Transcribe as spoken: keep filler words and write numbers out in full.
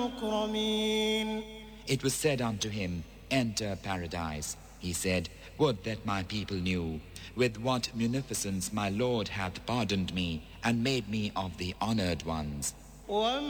مكرمين. It was said unto him, Enter paradise. He said, Would that my people knew with what munificence my Lord hath pardoned me and made me of the honored ones. وما